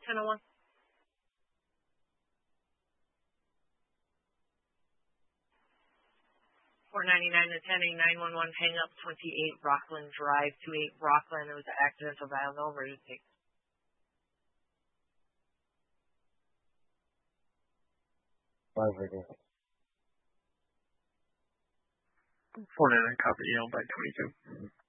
1001. 499 to 10A 911, hang up 28 Rockland Drive, 28 Rockland. It was an accidental dial, no emergency. 499, copy, by 22.